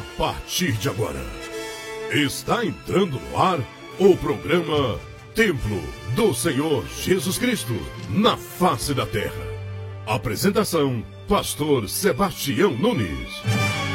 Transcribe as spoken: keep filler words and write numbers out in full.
partir de agora, está entrando no ar o programa Templo do Senhor Jesus Cristo, na face da terra. Apresentação, Pastor Sebastião Nunes.